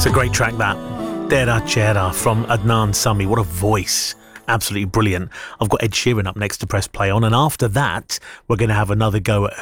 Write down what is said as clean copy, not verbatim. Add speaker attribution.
Speaker 1: It's a great track, that. Dera Chera from Adnan Sami. What a voice. Absolutely brilliant. I've got Ed Sheeran up next to press play on, and after that, we're going to have another go at